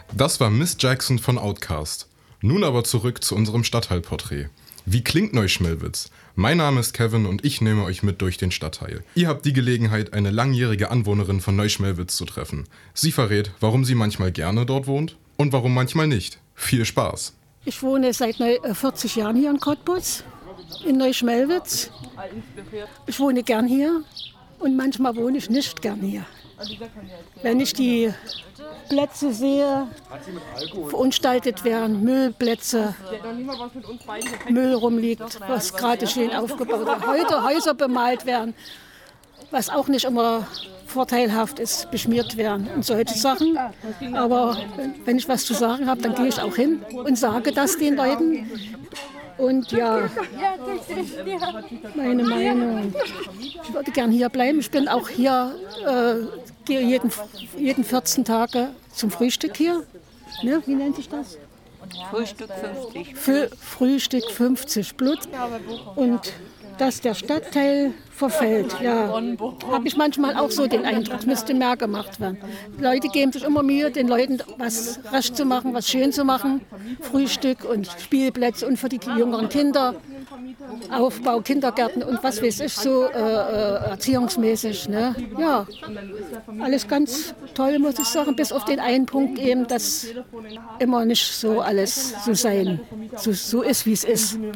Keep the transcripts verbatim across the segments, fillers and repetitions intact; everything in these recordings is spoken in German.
Das war Miss Jackson von Outkast. Nun aber zurück zu unserem Stadtteilporträt. Wie klingt Neuschmelwitz? Mein Name ist Kevin und ich nehme euch mit durch den Stadtteil. Ihr habt die Gelegenheit, eine langjährige Anwohnerin von Neuschmelwitz zu treffen. Sie verrät, warum sie manchmal gerne dort wohnt und warum manchmal nicht. Viel Spaß! Ich wohne seit vierzig Jahren hier in Cottbus, in Neuschmelwitz. Ich wohne gern hier und manchmal wohne ich nicht gern hier. Wenn ich die Plätze sehe, verunstaltet werden, Müllplätze, Müll rumliegt, was gerade schön aufgebaut wird, heute Häuser bemalt werden, was auch nicht immer vorteilhaft ist, beschmiert werden und solche Sachen. Aber wenn ich was zu sagen habe, dann gehe ich auch hin und sage das den Leuten. Und ja, meine Meinung, ich würde gern hier bleiben. Ich bin auch hier, äh, gehe jeden, jeden vierzehn Tage zum Frühstück hier. Ne, wie nennt sich das? Frühstück fünfzig. Für Frühstück fünfzig Blut. Und dass der Stadtteil verfällt, ja, habe ich manchmal auch so den Eindruck, es müsste mehr gemacht werden. Die Leute geben sich immer Mühe, den Leuten was recht zu machen, was schön zu machen. Frühstück und Spielplätze und für die jüngeren Kinder, Aufbau, Kindergärten und was weiß ich, so äh, äh, erziehungsmäßig. Ne? Ja, alles ganz toll, muss ich sagen, bis auf den einen Punkt eben, dass immer nicht so alles so sein, so, so ist, wie es ist. Und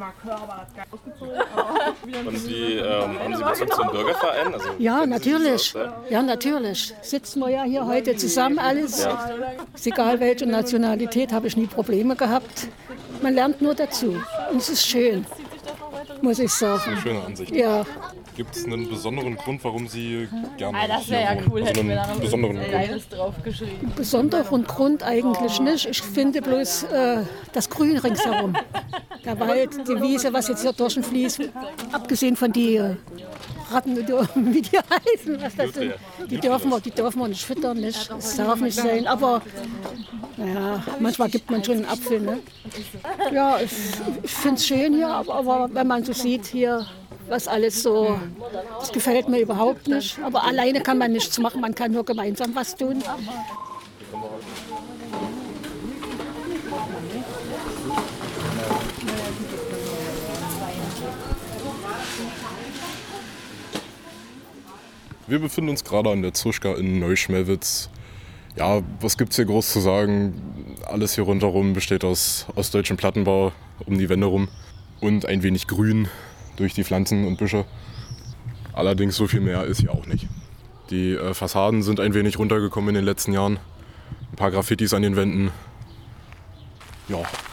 wie, ähm, haben Sie Bezug zum Bürgerverein? Also, ja, natürlich. Ja, natürlich. Sitzen wir ja hier heute zusammen alles. Ja. Ist egal welche Nationalität, habe ich nie Probleme gehabt. Man lernt nur dazu. Und es ist schön, muss ich sagen. Das ist eine schöne Ansicht. Ja. Gibt es einen besonderen Grund, warum Sie gerne ah, das wäre ja wohnen? cool, Also hätten wir da noch besonderen Geiles draufgeschrieben. Besonderen Grund eigentlich nicht. Ich finde bloß äh, das Grün ringsherum. Der Wald, die Wiese, was jetzt hier durchfließt, abgesehen von den Ratten, wie die heißen, was das sind, die dürfen wir, die dürfen wir nicht füttern, nicht. Das darf nicht sein. Aber ja, manchmal gibt man schon einen Apfel. Ne? Ja, ich, ich finde es schön hier, aber, aber wenn man so sieht hier, was alles so, das gefällt mir überhaupt nicht. Aber alleine kann man nichts machen, man kann nur gemeinsam was tun. Wir befinden uns gerade an der Zuschka in Neuschmelwitz. Ja, was gibt's hier groß zu sagen? Alles hier rundherum besteht aus ostdeutschem Plattenbau um die Wände rum und ein wenig Grün durch die Pflanzen und Büsche. Allerdings so viel mehr ist hier auch nicht. Die äh, Fassaden sind ein wenig runtergekommen in den letzten Jahren. Ein paar Graffitis an den Wänden. Ja,